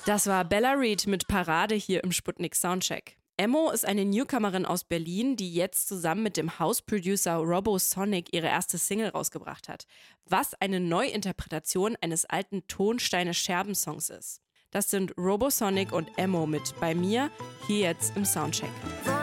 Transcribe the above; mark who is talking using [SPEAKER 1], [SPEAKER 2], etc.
[SPEAKER 1] Das war Bella Reed mit Parade hier im Sputnik Soundcheck. Emmo ist eine Newcomerin aus Berlin, die jetzt zusammen mit dem House-Producer Robosonic ihre erste Single rausgebracht hat. Was eine Neuinterpretation eines alten Tonsteine-Scherben-Songs ist. Das sind Robosonic und Emmo mit Bei mir, hier jetzt im Soundcheck.